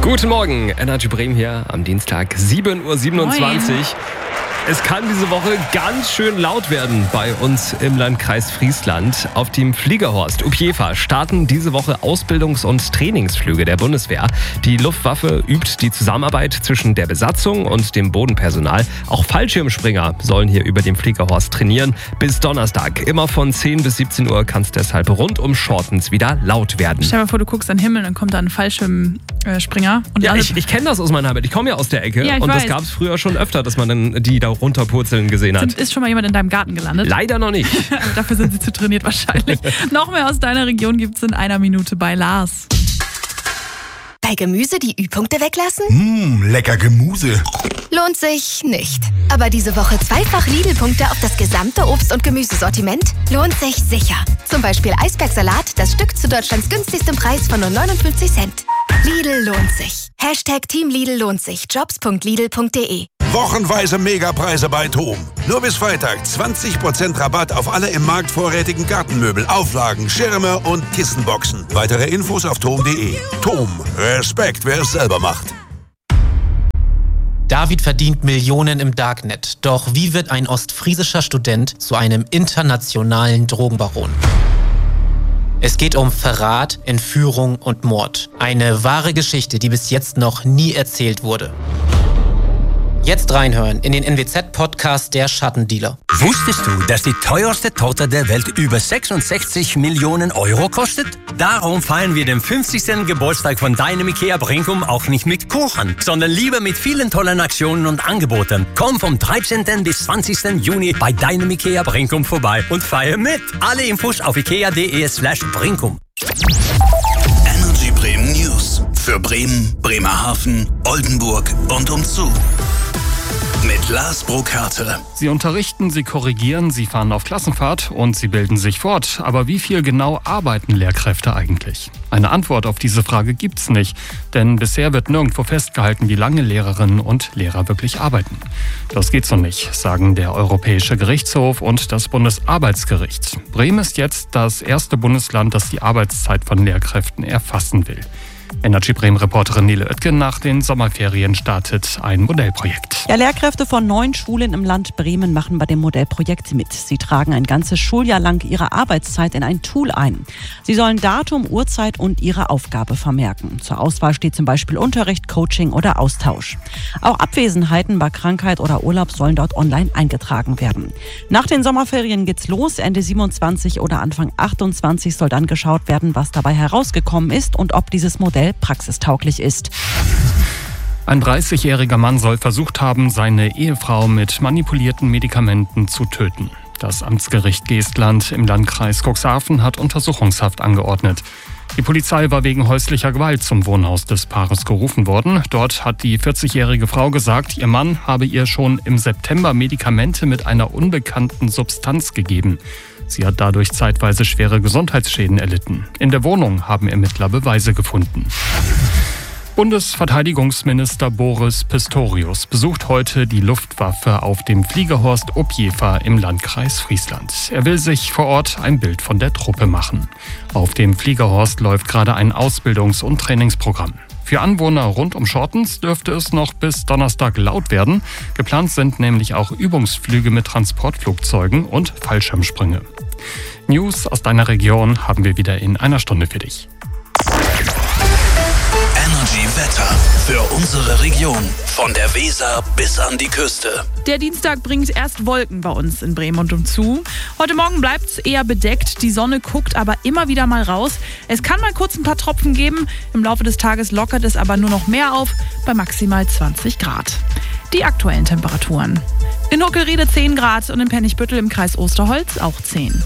Guten Morgen, Energy Bremen hier am Dienstag, 7.27 Uhr. Es kann diese Woche ganz schön laut werden bei uns im Landkreis Friesland. Auf dem Fliegerhorst Upjefa starten diese Woche Ausbildungs- und Trainingsflüge der Bundeswehr. Die Luftwaffe übt die Zusammenarbeit zwischen der Besatzung und dem Bodenpersonal. Auch Fallschirmspringer sollen hier über dem Fliegerhorst trainieren. Bis Donnerstag, immer von 10 bis 17 Uhr, kann es deshalb rund um Schortens wieder laut werden. Stell dir mal vor, du guckst an den Himmel und dann kommt da ein Fallschirmspringer. Und ja, ich kenne das aus meiner Heimat. Ich komme ja aus der Ecke. Ja, und weiß. das gab es früher schon öfter, dass man dann die da runterpurzeln gesehen hat. Ist schon mal jemand in deinem Garten gelandet? Leider noch nicht. Aber dafür sind sie zu trainiert wahrscheinlich. Noch mehr aus deiner Region gibt's in einer Minute bei Lars. Bei Gemüse die Ü-Punkte weglassen? Lecker Gemüse. Lohnt sich nicht. Aber diese Woche zweifach Lidl-Punkte auf das gesamte Obst- und Gemüsesortiment? Lohnt sich sicher. Zum Beispiel Eisbergsalat, das Stück zu Deutschlands günstigstem Preis von nur 59 Cent. Lidl lohnt sich. Team Lidl lohnt sich. Jobs.lidl.de. Wochenweise Megapreise bei TOM. Nur bis Freitag 20% Rabatt auf alle im Markt vorrätigen Gartenmöbel, Auflagen, Schirme und Kissenboxen. Weitere Infos auf tom.de. TOM. Respekt, wer es selber macht. David verdient Millionen im Darknet. Doch wie wird ein ostfriesischer Student zu einem internationalen Drogenbaron? Es geht um Verrat, Entführung und Mord. Eine wahre Geschichte, die bis jetzt noch nie erzählt wurde. Jetzt reinhören in den NWZ-Podcast Der Schattendealer. Wusstest du, dass die teuerste Torte der Welt über 66 Millionen Euro kostet? Darum feiern wir den 50. Geburtstag von deinem IKEA Brinkum auch nicht mit Kuchen, sondern lieber mit vielen tollen Aktionen und Angeboten. Komm vom 13. bis 20. Juni bei deinem IKEA Brinkum vorbei und feier mit. Alle Infos auf ikea.de/Brinkum. Energy Bremen News für Bremen, Bremerhaven, Oldenburg und umzu. Mit Lars Burkhardt. Sie unterrichten, sie korrigieren, sie fahren auf Klassenfahrt und sie bilden sich fort. Aber wie viel genau arbeiten Lehrkräfte eigentlich? Eine Antwort auf diese Frage gibt's nicht, denn bisher wird nirgendwo festgehalten, wie lange Lehrerinnen und Lehrer wirklich arbeiten. Das geht so nicht, sagen der Europäische Gerichtshof und das Bundesarbeitsgericht. Bremen ist jetzt das erste Bundesland, das die Arbeitszeit von Lehrkräften erfassen will. Energy Bremen-Reporterin Nele Oetken: Nach den Sommerferien startet ein Modellprojekt. Ja, Lehrkräfte von 9 Schulen im Land Bremen machen bei dem Modellprojekt mit. Sie tragen ein ganzes Schuljahr lang ihre Arbeitszeit in ein Tool ein. Sie sollen Datum, Uhrzeit und ihre Aufgabe vermerken. Zur Auswahl steht zum Beispiel Unterricht, Coaching oder Austausch. Auch Abwesenheiten bei Krankheit oder Urlaub sollen dort online eingetragen werden. Nach den Sommerferien geht's los. Ende 27 oder Anfang 28 soll dann geschaut werden, was dabei herausgekommen ist und ob dieses Modell praxistauglich ist. Ein 30-jähriger Mann soll versucht haben, seine Ehefrau mit manipulierten Medikamenten zu töten. Das Amtsgericht Geestland im Landkreis Cuxhaven hat Untersuchungshaft angeordnet. Die Polizei war wegen häuslicher Gewalt zum Wohnhaus des Paares gerufen worden. Dort hat die 40-jährige Frau gesagt, ihr Mann habe ihr schon im September Medikamente mit einer unbekannten Substanz gegeben. Sie hat dadurch zeitweise schwere Gesundheitsschäden erlitten. In der Wohnung haben Ermittler Beweise gefunden. Bundesverteidigungsminister Boris Pistorius besucht heute die Luftwaffe auf dem Fliegerhorst Upjefa im Landkreis Friesland. Er will sich vor Ort ein Bild von der Truppe machen. Auf dem Fliegerhorst läuft gerade ein Ausbildungs- und Trainingsprogramm. Für Anwohner rund um Schortens dürfte es noch bis Donnerstag laut werden. Geplant sind nämlich auch Übungsflüge mit Transportflugzeugen und Fallschirmsprünge. News aus deiner Region haben wir wieder in einer Stunde für dich. Energy Wetter für unsere Region. Von der Weser bis an die Küste. Der Dienstag bringt erst Wolken bei uns in Bremen und umzu. Heute Morgen bleibt es eher bedeckt. Die Sonne guckt aber immer wieder mal raus. Es kann mal kurz ein paar Tropfen geben. Im Laufe des Tages lockert es aber nur noch mehr auf, bei maximal 20 Grad. Die aktuellen Temperaturen. In Huckelriede 10 Grad und in Pennigbüttel im Kreis Osterholz auch 10.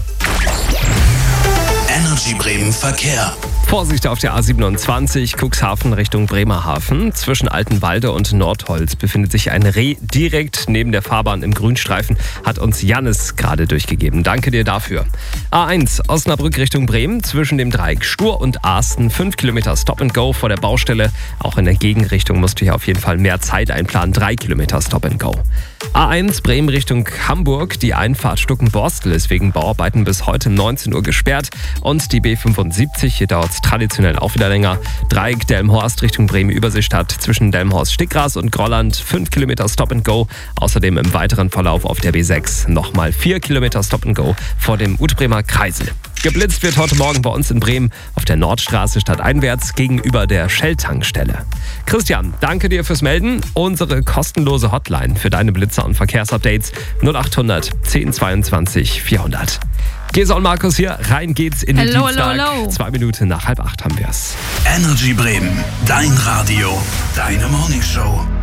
Energy Bremen Verkehr. Vorsicht auf der A27 Cuxhaven Richtung Bremerhaven. Zwischen Altenwalde und Nordholz befindet sich ein Reh direkt neben der Fahrbahn im Grünstreifen, hat uns Jannis gerade durchgegeben. Danke dir dafür. A1 Osnabrück Richtung Bremen. Zwischen dem Dreieck Stur und Arsten 5 Kilometer Stop and Go vor der Baustelle. Auch in der Gegenrichtung musst du hier auf jeden Fall mehr Zeit einplanen. 3 Kilometer Stop and Go. A1 Bremen Richtung Hamburg. Die Einfahrt Stuckenborstel ist wegen Bauarbeiten bis heute 19 Uhr gesperrt. Und die B75, hier dauert es ist traditionell auch wieder länger. Dreieck Delmenhorst Richtung Bremen-Überseestadt zwischen Delmenhorst-Stickgras und Grolland 5 Kilometer Stop and Go. Außerdem im weiteren Verlauf auf der B6 nochmal 4 Kilometer Stop and Go vor dem Utbremer Kreisel. Geblitzt wird heute Morgen bei uns in Bremen auf der Nordstraße stadteinwärts gegenüber der Shell-Tankstelle. Christian, danke dir fürs Melden. Unsere kostenlose Hotline für deine Blitzer und Verkehrsupdates 0800 1022 400. Gesa und Markus hier, rein geht's in den Dienstag. Hello. 2 Minuten nach 7:30 haben wir's. Energy Bremen, dein Radio, deine Morningshow.